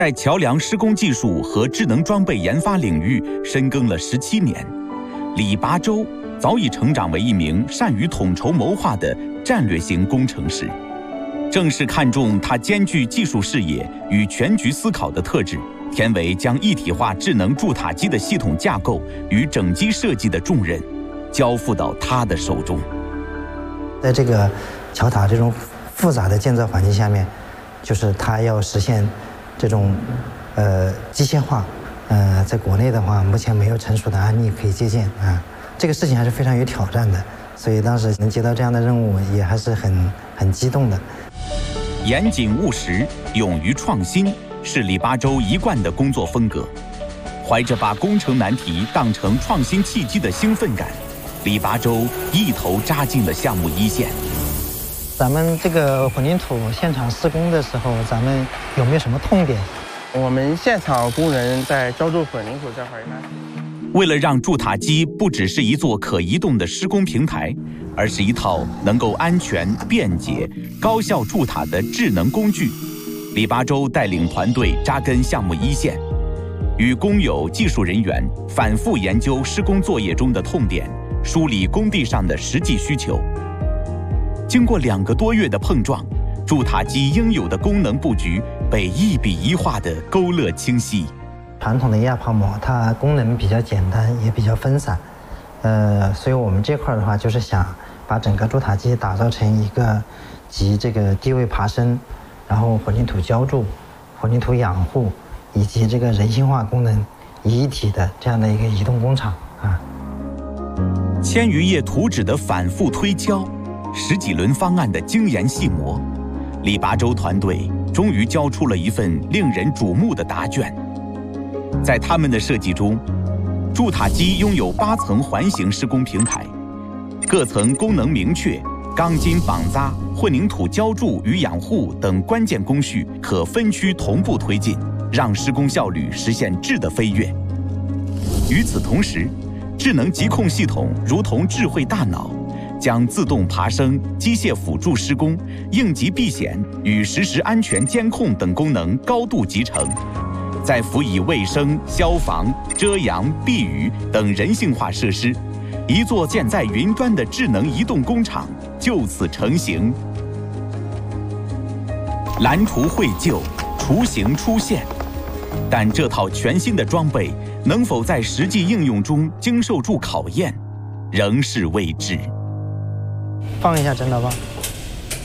在桥梁施工技术和智能装备研发领域深耕了17年，李拔洲早已成长为一名善于统筹谋划的战略型工程师。正是看中他兼具技术视野与全局思考的特质，田伟将一体化智能筑塔机的系统架构与整机设计的重任交付到他的手中。 在这个桥塔这种复杂的建造环境下面，就是他要实现这种机械化，在国内的话，目前没有成熟的案例可以借鉴啊。这个事情还是非常有挑战的，所以当时能接到这样的任务，也还是很激动的。 严谨务实、勇于创新是李拔洲一贯的工作风格。怀着把工程难题当成创新契机的兴奋感，李拔洲一头扎进了项目一线。 咱们这个混凝土现场施工的时候，咱们有没有什么痛点？ 我们现场工人在浇筑混凝土这块儿呢， 为了让筑塔机不只是一座可移动的施工平台，而是一套能够安全、便捷、高效筑塔的智能工具，李拔洲带领团队扎根项目一线，与工友、技术人员反复研究施工作业中的痛点，梳理工地上的实际需求。经过2个多月的碰撞，筑塔机应有的功能布局被一笔一画地勾勒清晰。 传统的压泡膜它功能比较简单，也比较分散，所以我们这块的话就是想把整个筑塔机打造成一个集这个低位爬升，然后混凝土浇筑、混凝土养护以及这个人性化功能一体的这样的一个移动工厂啊。 1000余页图纸的反复推敲，10几轮方案的精研细磨，李拔洲团队终于交出了一份令人瞩目的答卷。在他们的设计中，筑塔机拥有8层环形施工平台，各层功能明确，钢筋绑扎、混凝土浇筑与养护等关键工序可分区同步推进，让施工效率实现质的飞跃。与此同时，智能疾控系统如同智慧大脑，将自动爬升、机械辅助施工、应急避险与实时安全监控等功能高度集成，再辅以卫生、消防、遮阳、避雨等人性化设施，一座建在云端的智能移动工厂就此成型。蓝图绘就，雏形出现，但这套全新的装备能否在实际应用中经受住考验，仍是未知。 放一下真的吧。